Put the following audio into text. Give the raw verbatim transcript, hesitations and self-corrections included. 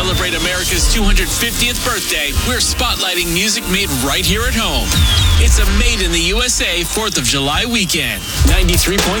celebrate America's two hundred fiftieth birthday, we're spotlighting music made right here at home. It's a Made in the U S A fourth of July weekend. ninety-three point